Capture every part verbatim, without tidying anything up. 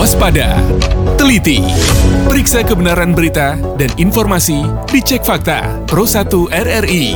Waspada, teliti, periksa kebenaran berita dan informasi di Cek Fakta Pro satu R R I.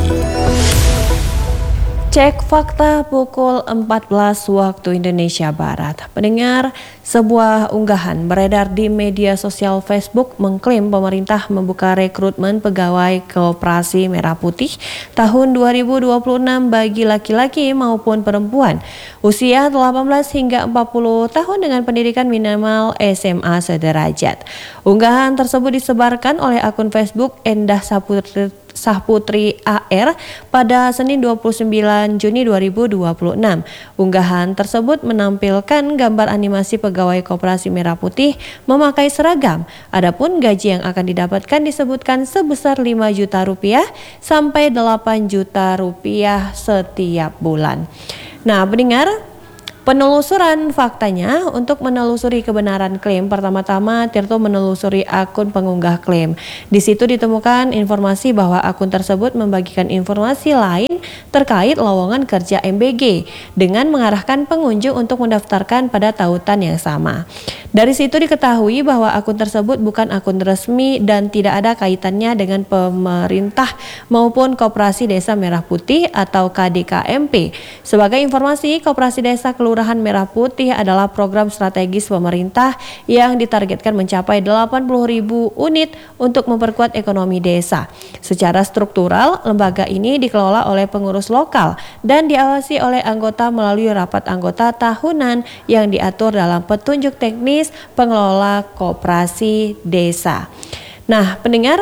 Cek Fakta pukul empat belas waktu Indonesia Barat. Pendengar, sebuah unggahan beredar di media sosial Facebook mengklaim pemerintah membuka rekrutmen pegawai Koperasi Merah Putih tahun dua ribu dua puluh enam bagi laki-laki maupun perempuan usia delapan belas hingga empat puluh tahun dengan pendidikan minimal S M A sederajat. Unggahan tersebut disebarkan oleh akun Facebook Endah Saputri Sahputri A R pada Senin dua puluh sembilan Juni dua ribu dua puluh enam. Unggahan tersebut menampilkan gambar animasi pegawai Koperasi Merah Putih memakai seragam. Adapun gaji yang akan didapatkan disebutkan sebesar lima juta rupiah sampai delapan juta rupiah setiap bulan. Nah, pendengar, penelusuran faktanya, untuk menelusuri kebenaran klaim, pertama-tama Tirto menelusuri akun pengunggah klaim. Di situ ditemukan informasi bahwa akun tersebut membagikan informasi lain terkait lowongan kerja M B G dengan mengarahkan pengunjung untuk mendaftarkan pada tautan yang sama. Dari situ diketahui bahwa akun tersebut bukan akun resmi dan tidak ada kaitannya dengan pemerintah maupun Koperasi Desa Merah Putih atau K D K M P. Sebagai informasi, Koperasi Desa Kelurahan Merah Putih adalah program strategis pemerintah yang ditargetkan mencapai delapan puluh ribu unit untuk memperkuat ekonomi desa. Secara struktural, lembaga ini dikelola oleh pengurus lokal dan diawasi oleh anggota melalui rapat anggota tahunan yang diatur dalam petunjuk teknis pengelola koperasi desa. Nah, pendengar,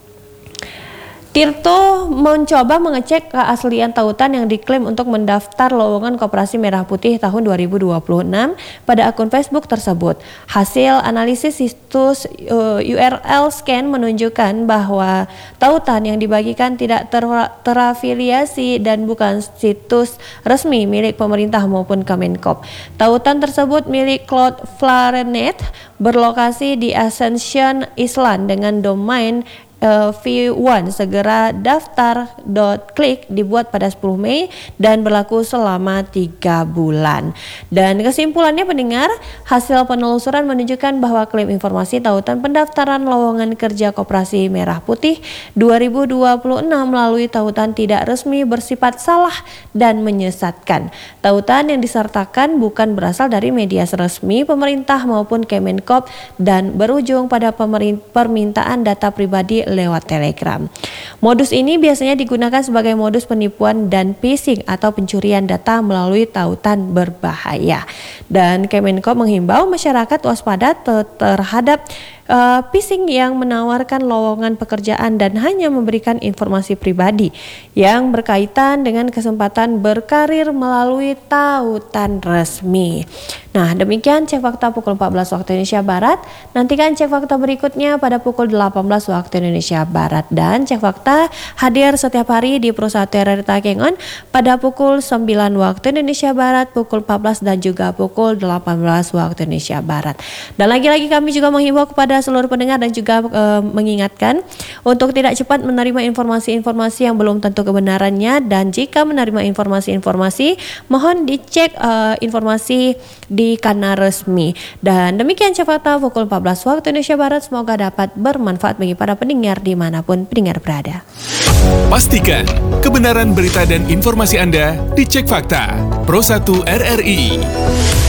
Tirto mencoba mengecek keaslian tautan yang diklaim untuk mendaftar lowongan Koperasi Merah Putih tahun dua ribu dua puluh enam pada akun Facebook tersebut. Hasil analisis situs uh, U R L scan menunjukkan bahwa tautan yang dibagikan tidak ter terafiliasi dan bukan situs resmi milik pemerintah maupun Kemenkop. Tautan tersebut milik Cloud Flarenet berlokasi di Ascension, Island dengan domain Uh, V satu segera daftar dot klik dibuat pada sepuluh Mei dan berlaku selama tiga bulan. Dan kesimpulannya, pendengar, hasil penelusuran menunjukkan bahwa klaim informasi tautan pendaftaran lowongan kerja Koperasi Merah Putih dua ribu dua puluh enam melalui tautan tidak resmi bersifat salah dan menyesatkan. Tautan yang disertakan bukan berasal dari media resmi pemerintah maupun Kemenkop dan berujung pada permintaan data pribadi lewat Telegram. Modus ini biasanya digunakan sebagai modus penipuan dan phishing atau pencurian data melalui tautan berbahaya. Dan Kemenkop menghimbau masyarakat waspada terhadap Uh, phishing yang menawarkan lowongan pekerjaan dan hanya memberikan informasi pribadi yang berkaitan dengan kesempatan berkarir melalui tautan resmi. Nah, demikian Cek Fakta pukul empat belas waktu Indonesia Barat. Nantikan Cek Fakta berikutnya pada pukul delapan belas waktu Indonesia Barat. Dan Cek Fakta hadir setiap hari di Pro satu R R I Takengon pada pukul sembilan waktu Indonesia Barat, pukul empat belas dan juga pukul delapan belas waktu Indonesia Barat. Dan lagi-lagi kami juga menghimbau kepada seluruh pendengar dan juga e, mengingatkan untuk tidak cepat menerima informasi-informasi yang belum tentu kebenarannya, dan jika menerima informasi-informasi mohon dicek e, informasi di kanal resmi. Dan demikian Cek Fakta pukul empat belas waktu Indonesia Barat, semoga dapat bermanfaat bagi para pendengar dimanapun pendengar berada. Pastikan kebenaran berita dan informasi Anda di Cek Fakta Pro satu R R I.